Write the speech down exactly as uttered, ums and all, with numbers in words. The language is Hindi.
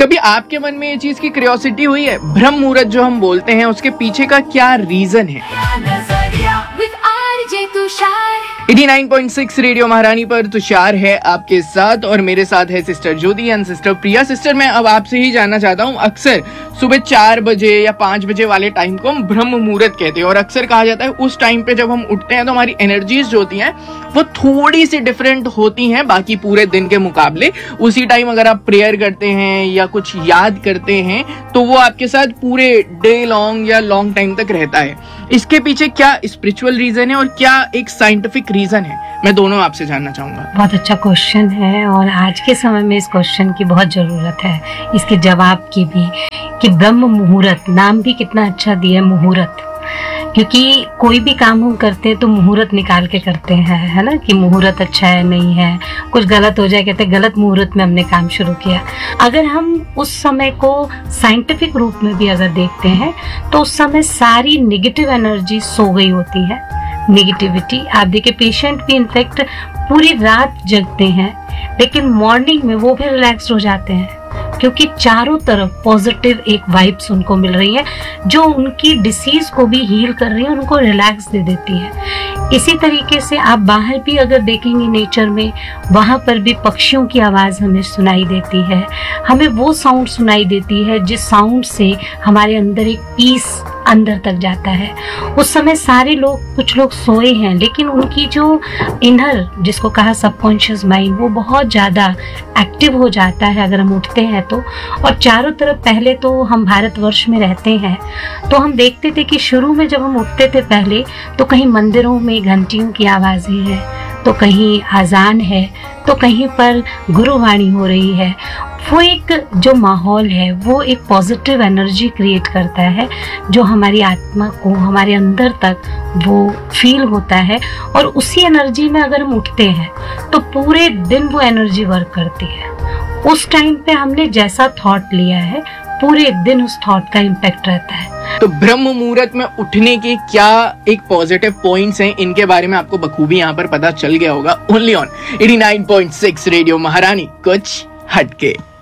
कभी आपके मन में ये चीज की क्यूरियोसिटी हुई है, ब्रह्म मुहूर्त जो हम बोलते हैं उसके पीछे का क्या रीजन है? नवासी पॉइंट सिक्स रेडियो महारानी पर तुषार है आपके साथ और मेरे साथ है sister Jyoti and sister Priya. Sister, मैं अब आपसे ही जानना चाहता हूँ, अक्सर सुबह चार बजे या पांच बजे वाले टाइम को हम ब्रह्म मुहूर्त कहते हैं और अक्सर कहा जाता है उस टाइम पे जब हम उठते हैं तो हमारी एनर्जीज जो होती हैं वो थोड़ी सी डिफरेंट होती हैं बाकी पूरे दिन के मुकाबले। उसी टाइम अगर आप प्रेयर करते हैं या कुछ याद करते हैं तो वो आपके साथ पूरे डे लॉन्ग या लॉन्ग टाइम तक रहता है। इसके पीछे क्या स्पिरिचुअल रीजन है और क्या एक साइंटिफिक रीजन है? मैं दोनों आपसे जानना चाहूंगा। बहुत अच्छा क्वेश्चन है और आज के समय में इस क्वेश्चन की बहुत जरूरत है, इसके जवाब की भी। कि ब्रह्म मुहूर्त, नाम भी कितना अच्छा दिया है, मुहूर्त। क्योंकि कोई भी काम हम करते हैं तो मुहूर्त निकाल के करते हैं, है ना, कि मुहूर्त अच्छा है नहीं है, कुछ गलत हो जाए कहते हैं गलत मुहूर्त में हमने काम शुरू किया। अगर हम उस समय को साइंटिफिक रूप में भी अगर देखते हैं तो उस समय सारी नेगेटिव एनर्जी सो गई होती है, नेगेटिविटी। आप देखिए पेशेंट भी इनफैक्ट पूरी रात जगते हैं लेकिन मॉर्निंग में वो भी रिलैक्स हो जाते हैं क्योंकि चारों तरफ पॉजिटिव एक वाइब्स उनको मिल रही है जो उनकी डिसीज को भी हील कर रही है, उनको रिलैक्स दे देती है। इसी तरीके से आप बाहर भी अगर देखेंगे नेचर में, वहां पर भी पक्षियों की आवाज हमें सुनाई देती है, हमें वो साउंड सुनाई देती है जिस साउंड से हमारे अंदर एक पीस अंदर तक जाता है। उस समय सारे लोग, कुछ लोग सोए हैं लेकिन उनकी जो इनर, जिसको कहा सबकॉन्शियस माइंड, वो बहुत ज्यादा एक्टिव हो जाता है अगर हम उठते हैं तो। और चारों तरफ, पहले तो हम भारतवर्ष में रहते हैं तो हम देखते थे कि शुरू में जब हम उठते थे पहले तो कहीं मंदिरों में घंटियों की आवाजें हैं, तो कहीं आजान है, तो कहीं पर गुरुवाणी हो रही है। वो एक जो माहौल है वो एक पॉजिटिव एनर्जी क्रिएट करता है जो हमारी आत्मा को, हमारे अंदर तक वो फील होता है। और उसी एनर्जी में अगर हम उठते हैं तो पूरे दिन वो एनर्जी वर्क करती है। उस टाइम पे हमने जैसा थॉट लिया है पूरे दिन उस थॉट का इम्पैक्ट रहता है। तो ब्रह्म मुहूर्त में उठने के क्या एक पॉजिटिव पॉइंट्स हैं, इनके बारे में आपको बखूबी यहाँ पर पता चल गया होगा। ओनली ऑन नवासी पॉइंट सिक्स रेडियो महारानी, कुछ हटके।